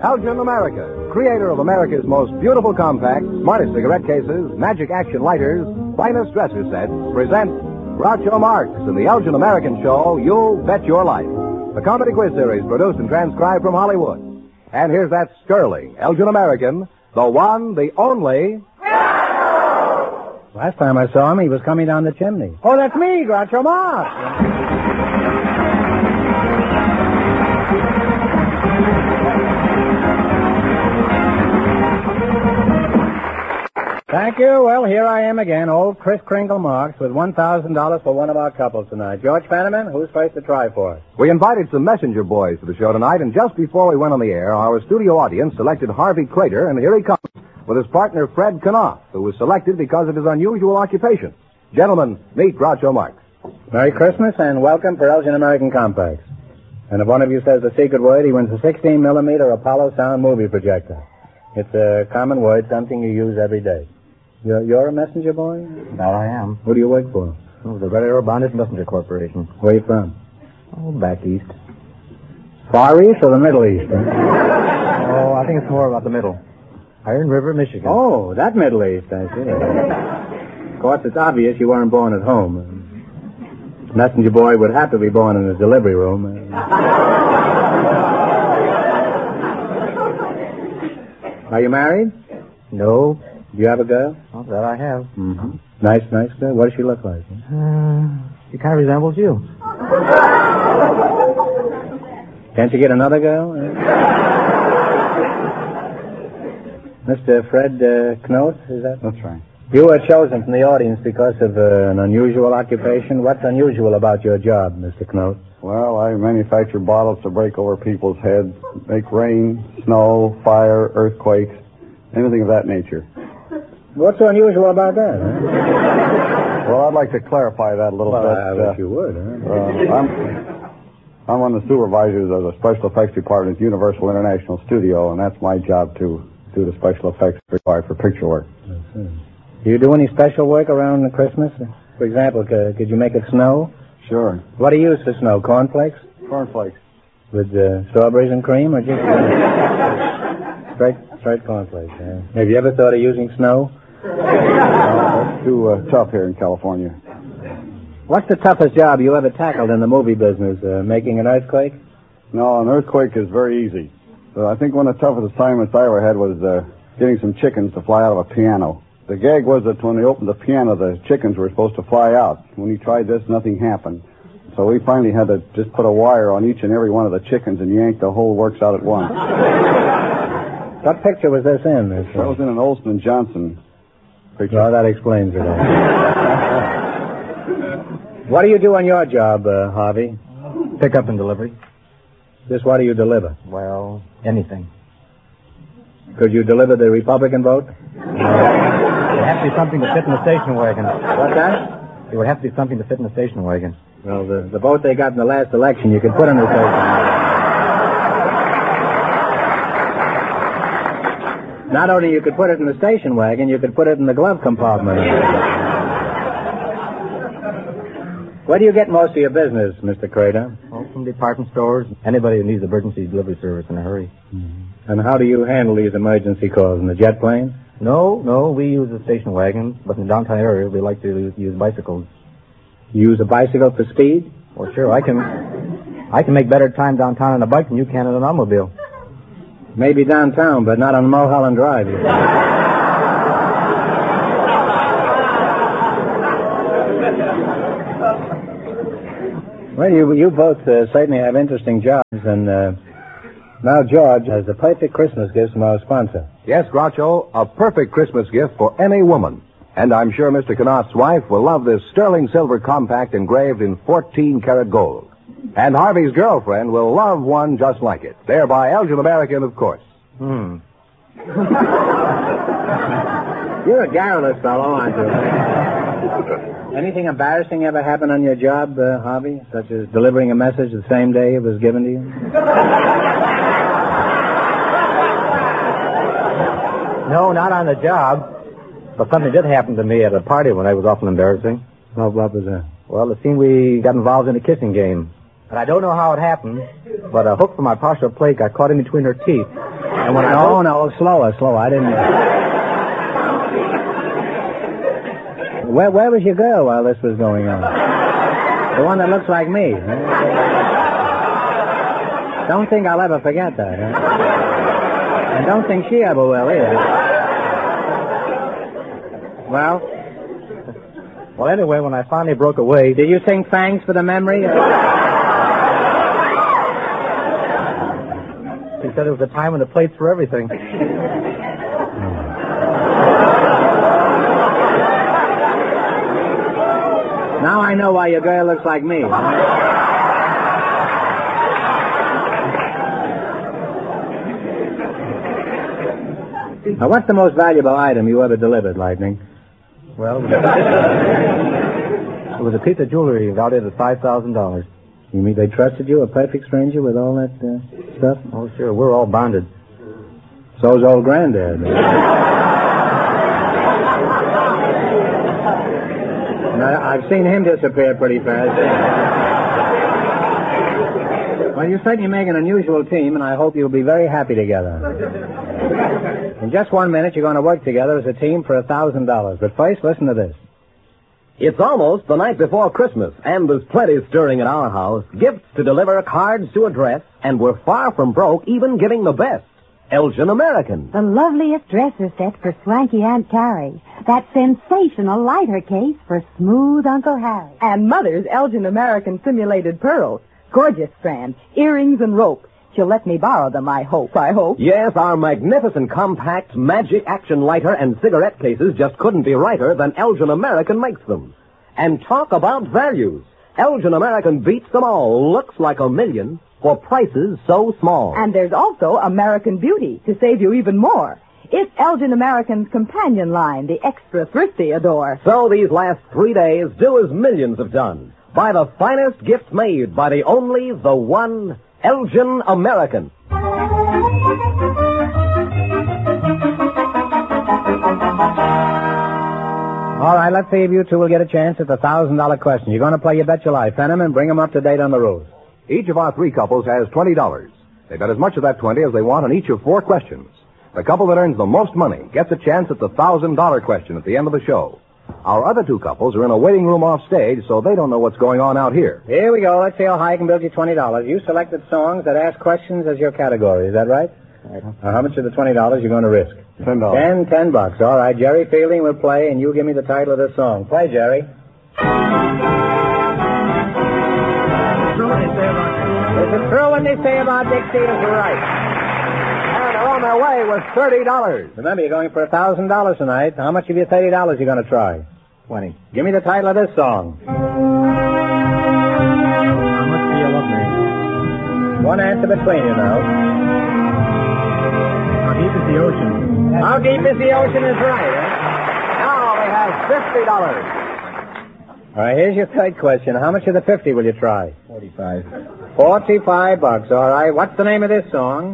Elgin American, creator of America's most beautiful compacts, smartest cigarette cases, magic action lighters, finest dresser sets, presents Groucho Marx in the Elgin American show, You Bet Your Life. The comedy quiz series produced and transcribed from Hollywood. And here's that sterling Elgin American, the one, the only... Last time I saw him, he was coming down the chimney. Oh, that's me, Groucho Marx. Thank you. Well, here I am again, old Kris Kringle Marx, with $1,000 for one of our couples tonight. George Fenneman, who's first to try for us? We invited some messenger boys to the show tonight, and just before we went on the air, our studio audience selected Harvey Crater, and here he comes with his partner Fred Knopf, who was selected because of his unusual occupation. Gentlemen, meet Groucho Marx. Merry Christmas and welcome for Elgin American Compacts. And if one of you says the secret word, he wins a 16-millimeter Apollo sound movie projector. It's a common word, something you use every day. You're a messenger boy? That I am. Who do you work for? Oh, the Red Arrow Bonded Messenger Corporation. Where are you from? Oh, back east. Far East or the Middle East? Oh, I think it's more about the middle. Iron River, Michigan. Oh, that Middle East, I see. Of course, it's obvious you weren't born at home. Messenger boy would have to be born in a delivery room. Are you married? No. Do you have a girl? Oh, that I have. Mm-hmm. Nice girl. What does she look like? She kind of resembles you. Can't you get another girl? Mr. Fred Knoth, is that? That's right. You were chosen from the audience because of an unusual occupation. What's unusual about your job, Mr. Knoth? Well, I manufacture bottles to break over people's heads, make rain, snow, fire, earthquakes, anything of that nature. What's so unusual about that? Huh? Well, I'd like to clarify that a little bit. I wish you would. I'm one of the supervisors of the special effects department at Universal International Studio, and that's my job to do the special effects required for picture work. Do you do any special work around Christmas? For example, could you make it snow? Sure. What do you use for snow? Cornflakes? Cornflakes. With strawberries and cream, or just straight cornflakes? Have you ever thought of using snow? That's too tough here in California. What's the toughest job you ever tackled in the movie business? Making an earthquake? No, an earthquake is very easy. I think one of the toughest assignments I ever had was getting some chickens to fly out of a piano. The gag was that when they opened the piano, the chickens were supposed to fly out. When you tried this, nothing happened. So we finally had to just put a wire on each and every one of the chickens and yank the whole works out at once. What picture was this in? That was in an Olsen & Johnson picture. Oh, that explains it all. What do you do on your job, Harvey? Pick up and delivery. Just what do you deliver? Well, anything. Could you deliver the Republican vote? It would have to be something to fit in the station wagon. What's that? It would have to be something to fit in the station wagon. Well, the vote they got in the last election, you could put in the station wagon. Not only you could put it in the station wagon, you could put it in the glove compartment. Where do you get most of your business, Mr. Crater? Oh, from department stores. Anybody who needs emergency delivery service in a hurry. Mm-hmm. And how do you handle these emergency calls? In the jet plane? No, we use the station wagon, but in the downtown area, we like to use bicycles. You use a bicycle for speed? Well, sure, I can make better time downtown on a bike than you can in an automobile. Maybe downtown, but not on Mulholland Drive. Well, you both certainly have interesting jobs, and now George has the perfect Christmas gift from our sponsor. Yes, Groucho, a perfect Christmas gift for any woman. And I'm sure Mr. Knoth's wife will love this sterling silver compact engraved in 14-karat gold. And Harvey's girlfriend will love one just like it. They're by Elgin American, of course. You're a garrulous fellow, aren't you? Anything embarrassing ever happen on your job, Harvey? Such as delivering a message the same day it was given to you? No, not on the job. But something did happen to me at a party when I was awful embarrassing. What was that? Well, it seemed we got involved in a kissing game. And I don't know how it happened, but a hook from my partial plate got caught in between her teeth. And when No, slower. I didn't... Where was your girl while this was going on? The one that looks like me. Huh? Don't think I'll ever forget that. Huh? And don't think she ever will either. Well, anyway, when I finally broke away... Did you sing thanks for the memory? She said it was a time and a place for everything. Now I know why your girl looks like me. Now, what's the most valuable item you ever delivered, Lightning? Well, it was a piece of jewelry valued at $5,000. You mean they trusted you, a perfect stranger, with all that stuff? Oh, sure. We're all bonded. So's old Granddad. Now, I've seen him disappear pretty fast. Well, you certainly make an unusual team, and I hope you'll be very happy together. In just 1 minute, you're going to work together as a team for $1,000. But first, listen to this. It's almost the night before Christmas, and there's plenty stirring at our house. Gifts to deliver, cards to address, and we're far from broke, even giving the best. Elgin American. The loveliest dresser set for swanky Aunt Carrie. That sensational lighter case for smooth Uncle Harry. And Mother's Elgin American simulated pearls. Gorgeous strands, earrings and rope. She'll let me borrow them, I hope. Yes, our magnificent compact Magic Action lighter and cigarette cases just couldn't be righter than Elgin American makes them. And talk about values. Elgin American beats them all. Looks like $1 million for prices so small. And there's also American Beauty to save you even more. It's Elgin American's companion line, the extra thrifty adore. So these last 3 days, do as millions have done. Buy the finest gifts made by the only, the one, Elgin American. All right, let's see if you two will get a chance at the $1,000 question. You're going to play You Bet Your Life, Fenham, and bring them up to date on the rules. Each of our 3 couples has $20. They bet as much of that 20 as they want on each of 4 questions. The couple that earns the most money gets a chance at the $1,000 question at the end of the show. Our other 2 couples are in a waiting room off stage, so they don't know what's going on out here. Here we go. Let's see how high I can build you $20. You selected songs that ask questions as your category. Is that right? Right. How much of the $20 you're going to risk? $10. $10. All right, Jerry Fielding will play, and you give me the title of this song. Play, Jerry. Is it true when they say about Dixie is right? And they're on their way with $30. Remember, you're going for $1,000 tonight. How much of your $30 you going to try? 20. Give me the title of this song. How much do you love me? One answer between you now. How deep is the ocean? How deep is the ocean is right, huh? Now they have $50. All right, here's your third question. How much of the 50 will you try? $45. $45. All right. What's the name of this song?